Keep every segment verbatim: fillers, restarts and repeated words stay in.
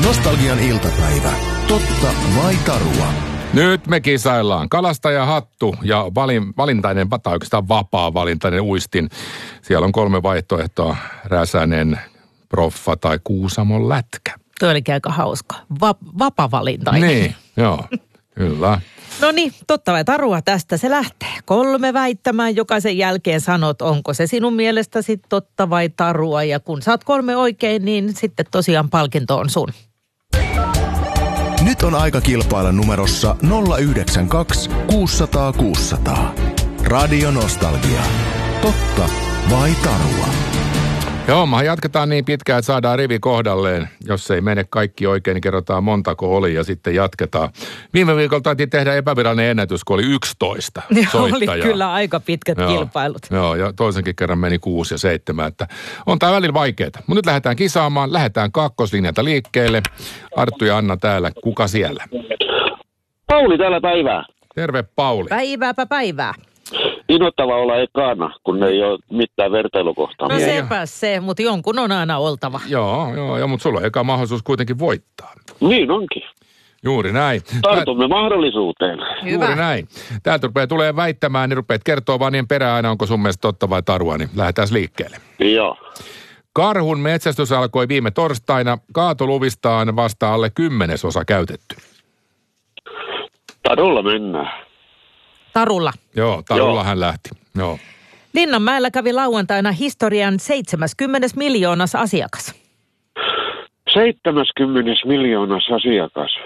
Nostalgian iltapäivä. Totta vai tarua? Nyt me kisaillaan. Kalastajahattu ja valin, valintainen, tai oikeastaan vapaa valintainen uistin. Siellä on kolme vaihtoehtoa. Räsänen, Proffa tai Kuusamon lätkä. Tuo oli aika hauska. Va- vapavalintainen. Niin, joo, kyllä. No niin, totta vai tarua tästä se lähtee. Kolme väittämään, jokaisen jälkeen sanot, onko se sinun mielestäsi totta vai tarua. Ja kun saat kolme oikein, niin sitten tosiaan palkinto on sun. Nyt on aika kilpailla numerossa nolla yhdeksän kaksi kuusi nolla nolla kuusi nolla nolla. Radio Nostalgia. Totta vai tarua? Joo, mä jatketaan niin pitkään, että saadaan rivi kohdalleen. Jos ei mene kaikki oikein, niin kerrotaan montako oli ja sitten jatketaan. Viime viikolla taitiin tehdä epävirallinen ennätys, kun oli yksitoista soittajaa. Oli kyllä aika pitkät joo, kilpailut. Joo, ja toisenkin kerran meni kuusi ja seitsemän. Että on tää välillä vaikeaa. Mutta nyt lähdetään kisaamaan, lähdetään kakkoslinjalta liikkeelle. Arttu ja Anna täällä. Kuka siellä? Pauli täällä päivää. Terve Pauli. Päivääpä päivää. Innoittava olla ekana, kun ei ole mitään vertailukohtaa. No sepä se, mutta jonkun on aina oltava. Joo, joo, joo, mutta sulla on eka mahdollisuus kuitenkin voittaa. Niin onkin. Juuri näin. Tartumme Tää... mahdollisuuteen. Hyvä. Juuri näin. Täältä rupeaa tulee väittämään, niin rupeat kertoa vaan niin perään aina, onko sun mielestä totta vai tarua, niin lähdetään liikkeelle. Joo. Karhun metsästys alkoi viime torstaina. Kaatoluvistaan vasta alle kymmenesosa käytetty. Tarulla mennään. Tarulla. Joo, tarulla Joo. hän lähti. Joo. Linnanmäellä kävi lauantaina historian seitsemänkymmentä miljoonas asiakas. seitsemänkymmentä miljoonas asiakas.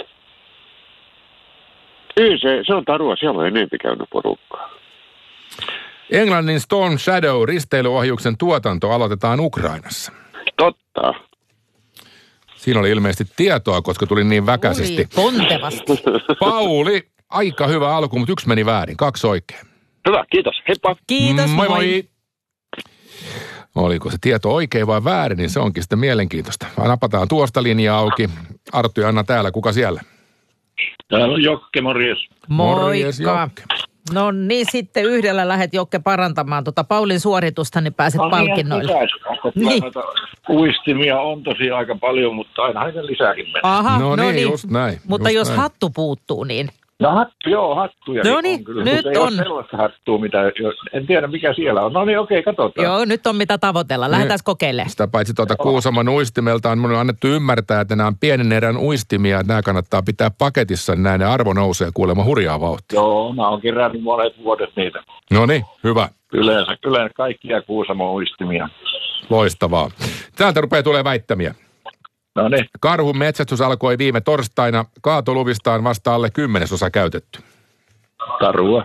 Ei, se, se on tarua, siellä on enempi käynyt porukkaa. Englannin Storm Shadow risteilyohjuksen tuotanto aloitetaan Ukrainassa. Totta. Siinä oli ilmeisesti tietoa, koska tuli niin väkäisesti. Oli pontevasti. Pauli, aika hyvä alku, mutta yksi meni väärin. Kaksi oikein. Hyvä, kiitos. Heippa. Kiitos, moi. moi. moi. Oliko se tieto oikein vai väärin, niin se onkin sitten mielenkiintoista. Napataan tuosta linjaa auki. Arttu ja Anna täällä, kuka siellä? Täällä on Jokke, morjes. Morjes, Moikka. Jokke. No niin, sitten yhdellä lähdet Jokke parantamaan tuota Paulin suoritusta, niin pääset No, palkinnoille. Niin. Niin. Uistimia on tosi aika paljon, mutta aina niitä lisääkin mennä. Aha, No niin, just näin, Mutta just jos näin. hattu puuttuu, niin... No hattu, joo, hattuja No niin, on kyllä. nyt mutta ei on. ole sellaista hattua, mitä, en tiedä mikä siellä on. No niin, okei, katsotaan. Joo, nyt on mitä tavoitella. Lähdetään kokeilemaan. Sitä paitsi tuota Kuusamon uistimelta on minulle annettu ymmärtää, että nämä on pienen erän uistimia, että nämä kannattaa pitää paketissa, niin näin ne arvo nousee kuulemma hurjaa vauhtia. Joo, mä oon kerännyt monet vuodet niitä. No niin, hyvä. Yleensä, yleensä kaikkia Kuusamon uistimia. Loistavaa. Täältä rupeaa tulee väittämiä. No niin, Karhun metsästys alkoi viime torstaina. Kaatoluvistaan vasta alle kymmenesosa käytetty. tarua.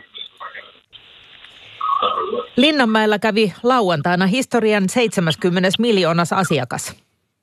Linnanmäellä kävi lauantaina historian seitsemänkymmentä miljoonas asiakas.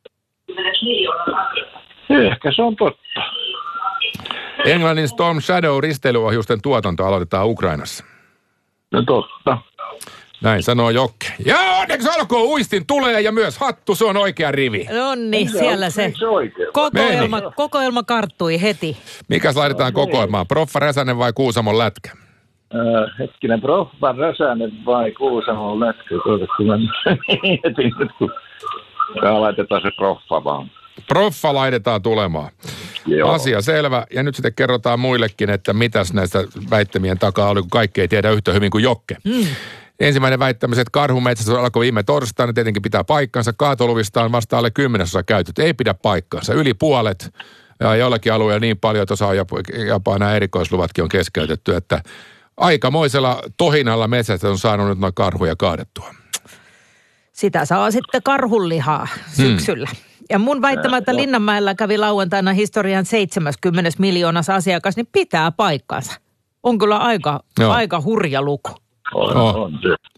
Ehkä se on totta. Englannin Storm Shadow risteilyohjusten tuotanto aloitetaan Ukrainassa. No totta. Näin sanoo Jokke. Ja onneksi alkoi uistin tulee ja myös hattu, se on oikea rivi. No niin, siellä se. Eikö se oikein? Kokoelma, kokoelma karttui heti. Mikäs laitetaan kokoelmaan? Proffa Räsänen vai Kuusamon lätkä? Äh, hetkinen, Proffa Räsänen vai Kuusamon lätkö? Tuota, kun mä mietin nyt, kun tää laitetaan se Proffa vaan. Proffa laitetaan tulemaan. Joo. Asia selvä. Ja nyt sitten kerrotaan muillekin, että mitäs näistä väittämien takaa oli, kun kaikki ei tiedä yhtä hyvin kuin Jokke. Mm. Ensimmäinen väittämys, että karhumetsästys alkoi viime torstaina, tietenkin pitää paikkansa. Kaatoluvista on vasta alle kymmenesosa käytetty. Ei pidä paikkansa. Yli puolet ja jollakin alueella niin paljon, että osa jopa, jopa nämä erikoisluvatkin on keskeytetty, että aikamoisella tohinalla metsästä on saanut nyt noin karhuja kaadettua. Sitä saa sitten karhunlihaa syksyllä. Hmm. Ja mun väittämä, että Linnanmäellä kävi lauantaina historian seitsemänkymmentä miljoonas asiakas, niin pitää paikkansa. On kyllä aika, aika hurja luku. On, Oh. on se.